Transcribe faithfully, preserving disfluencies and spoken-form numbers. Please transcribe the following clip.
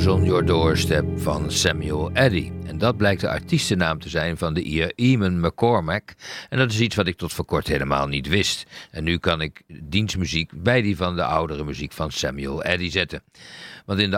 Who's on Your Doorstep van Samuel Addy. En dat blijkt de artiestennaam te zijn van de Ier Eamon McCormack. En dat is iets wat ik tot voor kort helemaal niet wist. En nu kan ik dienstmuziek bij die van de oudere muziek van Samuel Addy zetten. Want in de